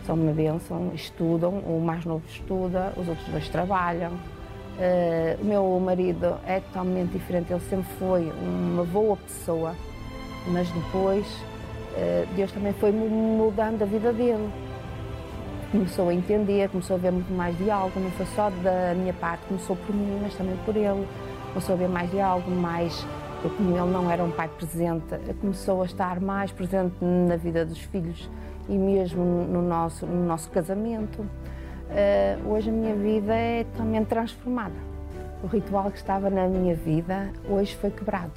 são uma bênção, estudam, o mais novo estuda, os outros dois trabalham. O meu marido é totalmente diferente, ele sempre foi uma boa pessoa, mas depois Deus também foi mudando a vida dele. Começou a entender, começou a ver muito mais de algo, não foi só da minha parte, começou por mim, mas também por ele. Começou a ver mais de algo, mais... Como ele não era um pai presente, começou a estar mais presente na vida dos filhos e mesmo no nosso casamento. Hoje a minha vida é totalmente transformada. O ritual que estava na minha vida hoje foi quebrado.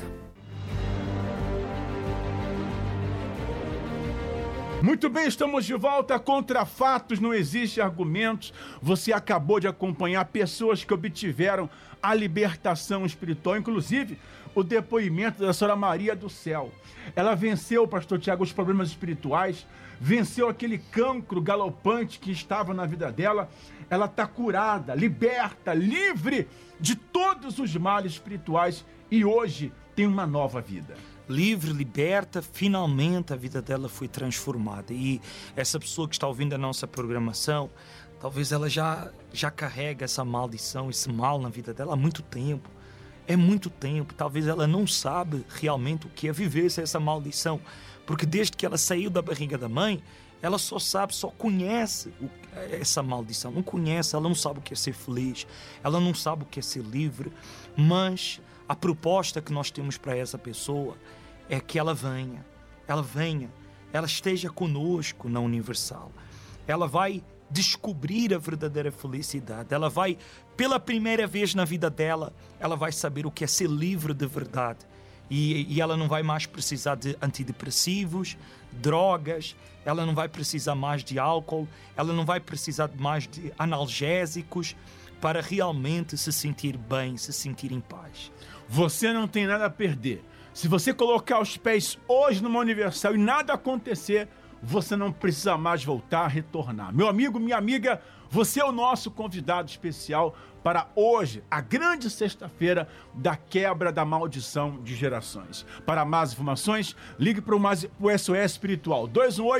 Muito bem, estamos de volta. Contra fatos não existem argumentos. Você acabou de acompanhar pessoas que obtiveram a libertação espiritual, inclusive o depoimento da senhora Maria do Céu. Ela venceu, pastor Tiago, os problemas espirituais, venceu aquele cancro galopante que estava na vida dela. Ela está curada, liberta, livre de todos os males espirituais e hoje tem uma nova vida. Livre, liberta, finalmente a vida dela foi transformada. E essa pessoa que está ouvindo a nossa programação, talvez ela já carrega essa maldição, esse mal na vida dela há muito tempo. É muito tempo. Talvez ela não sabe realmente o que é viver sem essa maldição. Porque desde que ela saiu da barriga da mãe, ela só conhece essa maldição. Não conhece, ela não sabe o que é ser feliz. Ela não sabe o que é ser livre. Mas a proposta que nós temos para essa pessoa é que ela venha, ela esteja conosco na Universal. Ela vai descobrir a verdadeira felicidade. Ela vai, pela primeira vez na vida dela, ela vai saber o que é ser livre de verdade. E ela não vai mais precisar de antidepressivos, drogas, ela não vai precisar mais de álcool, ela não vai precisar mais de analgésicos para realmente se sentir bem, se sentir em paz. Você não tem nada a perder. Se você colocar os pés hoje numa Universal e nada acontecer, você não precisa mais voltar a retornar. Meu amigo, minha amiga, você é o nosso convidado especial para hoje, a grande sexta-feira da quebra da maldição de gerações. Para mais informações, ligue para o SOS Espiritual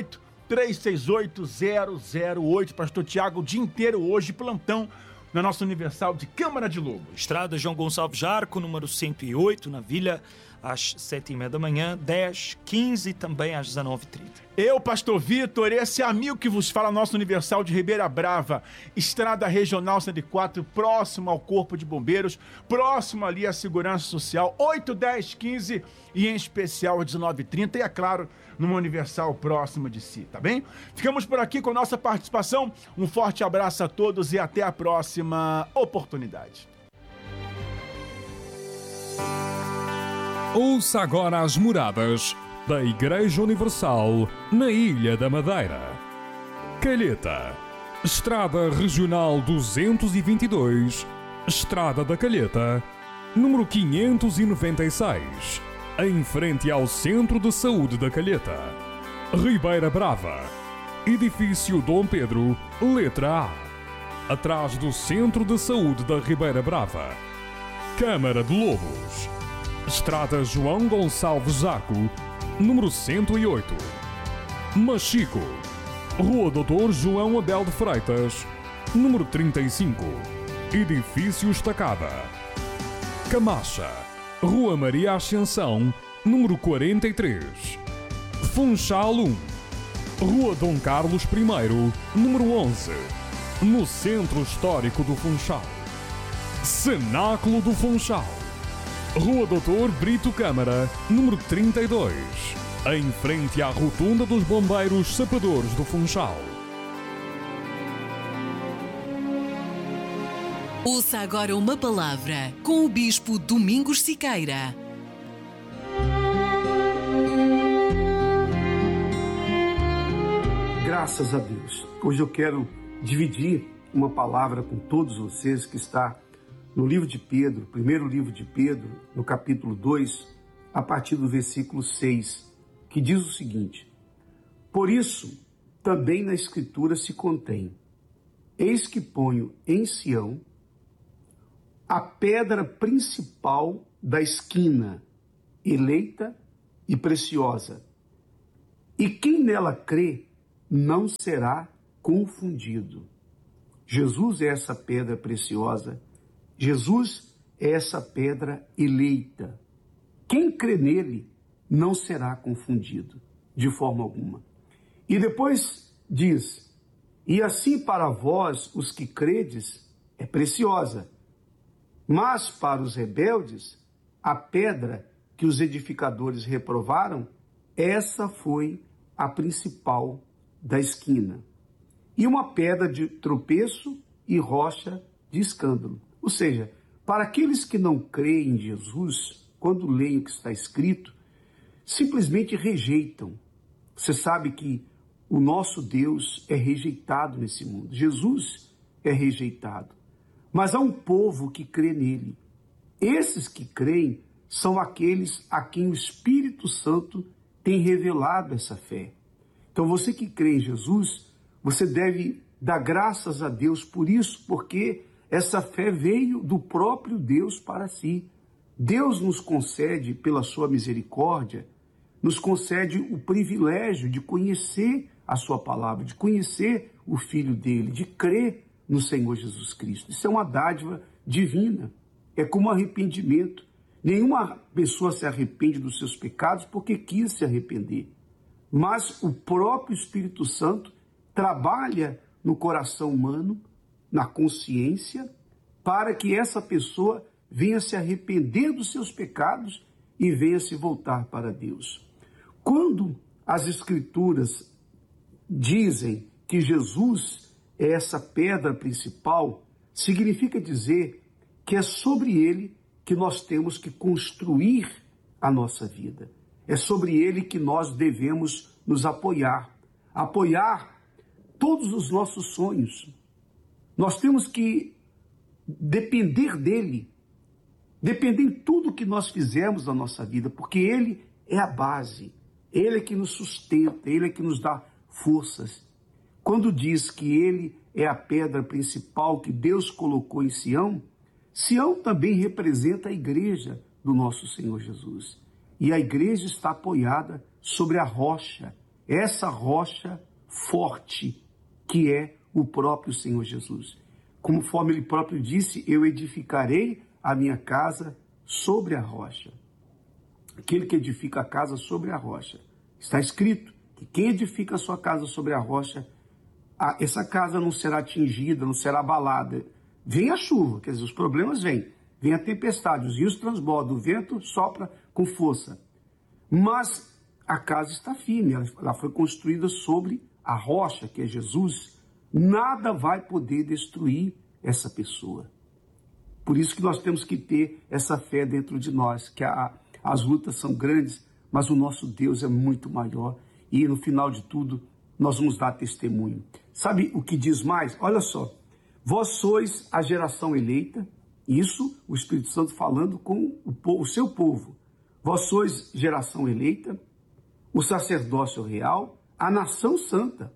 218-368-008. Pastor Tiago, o dia inteiro hoje, plantão na nossa Universal de Câmara de Lobos. Estrada João Gonçalves Jarco, número 108, na Vila, às 7h30 da manhã, 10, 15 e também às 19h30. Eu, pastor Vitor, esse amigo que vos fala, nosso Universal de Ribeira Brava, Estrada Regional 104, próximo ao Corpo de Bombeiros, próximo ali à Segurança Social, 8, 10, 15 e em especial às 19h30 e, é claro, numa Universal próximo de si, tá bem? Ficamos por aqui com nossa participação. Um forte abraço a todos e até a próxima oportunidade. Ouça agora as moradas da Igreja Universal na Ilha da Madeira. Calheta, Estrada Regional 222, Estrada da Calheta, número 596, em frente ao Centro de Saúde da Calheta. Ribeira Brava, Edifício Dom Pedro, letra A, atrás do Centro de Saúde da Ribeira Brava. Câmara de Lobos, Estrada João Gonçalves Jaco, número 108. Machico, Rua Doutor João Abel de Freitas, número 35, Edifício Estacada. Camacha, Rua Maria Ascensão, número 43. Funchal 1, Rua Dom Carlos I, número 11, no Centro Histórico do Funchal. Cenáculo do Funchal, Rua Doutor Brito Câmara, número 32, em frente à Rotunda dos Bombeiros Sapadores do Funchal. Ouça agora uma palavra com o Bispo Domingos Siqueira. Graças a Deus. Hoje eu quero dividir uma palavra com todos vocês que está no livro de Pedro, primeiro livro de Pedro, no capítulo 2, a partir do versículo 6, que diz o seguinte: por isso, também na Escritura se contém: eis que ponho em Sião a pedra principal da esquina, eleita e preciosa, e quem nela crê não será confundido. Jesus é essa pedra preciosa. Jesus é essa pedra eleita. Quem crê nele não será confundido de forma alguma. E depois diz: e assim para vós, os que credes, é preciosa. Mas para os rebeldes, a pedra que os edificadores reprovaram, essa foi a principal da esquina. E uma pedra de tropeço e rocha de escândalo. Ou seja, para aqueles que não creem em Jesus, quando leem o que está escrito, simplesmente rejeitam. Você sabe que o nosso Deus é rejeitado nesse mundo. Jesus é rejeitado. Mas há um povo que crê nele. Esses que creem são aqueles a quem o Espírito Santo tem revelado essa fé. Então você que crê em Jesus, você deve dar graças a Deus por isso, porque essa fé veio do próprio Deus para si. Deus nos concede, pela sua misericórdia, nos concede o privilégio de conhecer a sua palavra, de conhecer o Filho dele, de crer no Senhor Jesus Cristo. Isso é uma dádiva divina. É como arrependimento. Nenhuma pessoa se arrepende dos seus pecados porque quis se arrepender. Mas o próprio Espírito Santo trabalha no coração humano, na consciência, para que essa pessoa venha se arrepender dos seus pecados e venha se voltar para Deus. Quando as Escrituras dizem que Jesus é essa pedra principal, significa dizer que é sobre ele que nós temos que construir a nossa vida. É sobre ele que nós devemos nos apoiar todos os nossos sonhos. Nós temos que depender dele, depender em tudo que nós fizermos na nossa vida, porque ele é a base, ele é que nos sustenta, ele é que nos dá forças. Quando diz que ele é a pedra principal que Deus colocou em Sião, Sião também representa a igreja do nosso Senhor Jesus. E a igreja está apoiada sobre a rocha, essa rocha forte que é o próprio Senhor Jesus. Conforme ele próprio disse, eu edificarei a minha casa sobre a rocha. Aquele que edifica a casa sobre a rocha. Está escrito que quem edifica a sua casa sobre a rocha, essa casa não será atingida, não será abalada. Vem a chuva, quer dizer, os problemas vêm. Vem a tempestade, os rios transbordam, o vento sopra com força. Mas a casa está firme, ela foi construída sobre a rocha, que é Jesus. Nada vai poder destruir essa pessoa. Por isso que nós temos que ter essa fé dentro de nós, que as lutas são grandes, mas o nosso Deus é muito maior. E no final de tudo, nós vamos dar testemunho. Sabe o que diz mais? Olha só. Vós sois a geração eleita, isso o Espírito Santo falando com o seu povo. Vós sois geração eleita, o sacerdócio real, a nação santa.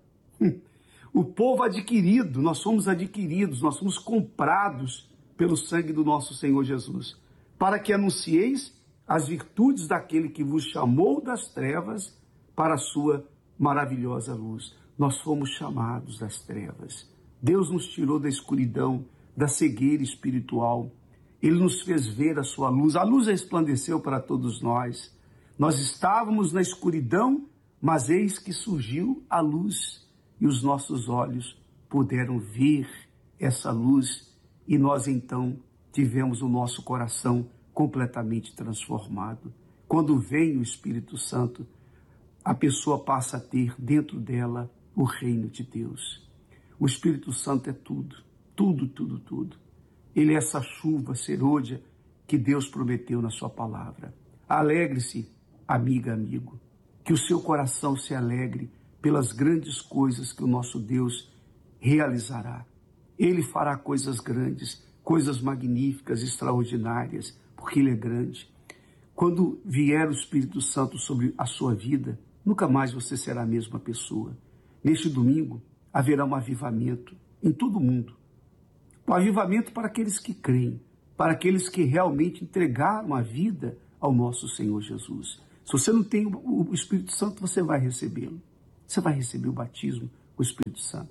O povo adquirido, nós somos adquiridos, nós somos comprados pelo sangue do nosso Senhor Jesus, para que anuncieis as virtudes daquele que vos chamou das trevas para a sua maravilhosa luz. Nós fomos chamados das trevas. Deus nos tirou da escuridão, da cegueira espiritual. Ele nos fez ver a sua luz. A luz resplandeceu para todos nós. Nós estávamos na escuridão, mas eis que surgiu a luz e os nossos olhos puderam ver essa luz e nós então tivemos o nosso coração completamente transformado. Quando vem o Espírito Santo, a pessoa passa a ter dentro dela o reino de Deus. O Espírito Santo é tudo, tudo, tudo, tudo. Ele é essa chuva serôdia que Deus prometeu na sua palavra. Alegre-se, amiga, amigo, que o seu coração se alegre pelas grandes coisas que o nosso Deus realizará. Ele fará coisas grandes, coisas magníficas, extraordinárias, porque Ele é grande. Quando vier o Espírito Santo sobre a sua vida, nunca mais você será a mesma pessoa. Neste domingo, haverá um avivamento em todo o mundo. Um avivamento para aqueles que creem, para aqueles que realmente entregaram a vida ao nosso Senhor Jesus. Se você não tem o Espírito Santo, você vai recebê-lo. Você vai receber o batismo com o Espírito Santo.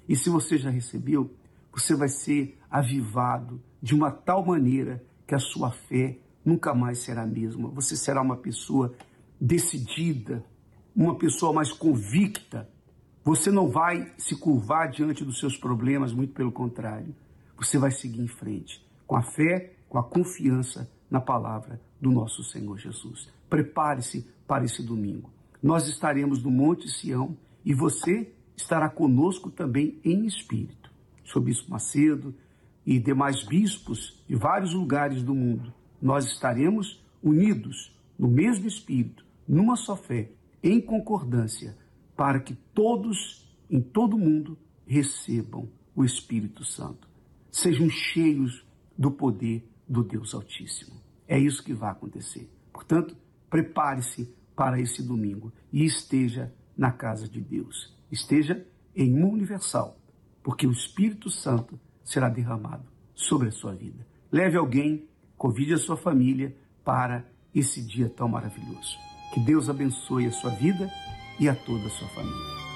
E se você já recebeu, você vai ser avivado de uma tal maneira que a sua fé nunca mais será a mesma. Você será uma pessoa decidida, uma pessoa mais convicta. Você não vai se curvar diante dos seus problemas, muito pelo contrário. Você vai seguir em frente, com a fé, com a confiança na palavra do nosso Senhor Jesus. Prepare-se para esse domingo. Nós estaremos no Monte Sião e você estará conosco também em espírito. Sou Bispo Macedo e demais bispos de vários lugares do mundo. Nós estaremos unidos no mesmo espírito, numa só fé, em concordância, para que todos, em todo o mundo, recebam o Espírito Santo. Sejam cheios do poder do Deus Altíssimo. É isso que vai acontecer. Portanto, prepare-se para esse domingo e esteja na casa de Deus. Esteja em uma universal, porque o Espírito Santo será derramado sobre a sua vida. Leve alguém, convide a sua família para esse dia tão maravilhoso. Que Deus abençoe a sua vida e a toda a sua família.